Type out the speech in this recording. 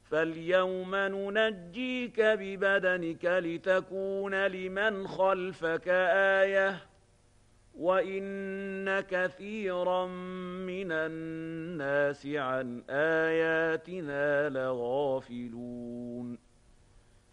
فاليوم ننجيك ببدنك لتكون لمن خلفك آية وإن كثيرا من الناس عن آياتنا لغافلون